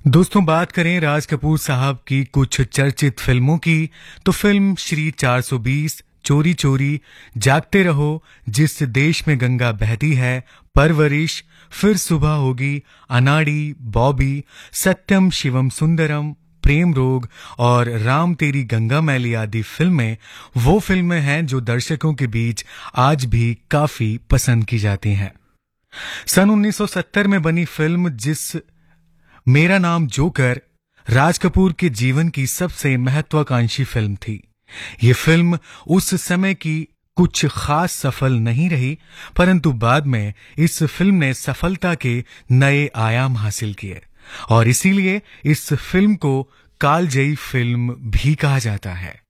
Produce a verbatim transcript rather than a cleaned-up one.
दोस्तों, बात करें राज कपूर साहब की कुछ चर्चित फिल्मों की, तो फिल्म श्री चार सौ बीस, चोरी चोरी, जागते रहो, जिस देश में गंगा बहती है, परवरिश, फिर सुबह होगी, अनाड़ी, बॉबी, सत्यम शिवम सुंदरम, प्रेम रोग और राम तेरी गंगा मैली आदि फिल्में वो फिल्में हैं जो दर्शकों के बीच आज भी काफी पसंद की जाती हैं। सन उन्नीस सौ सत्तर में बनी फिल्म जिस मेरा नाम जोकर राज कपूर के जीवन की सबसे महत्वाकांक्षी फिल्म थी। ये फिल्म उस समय की कुछ खास सफल नहीं रही, परंतु बाद में इस फिल्म ने सफलता के नए आयाम हासिल किए और इसीलिए इस फिल्म को कालजयी फिल्म भी कहा जाता है।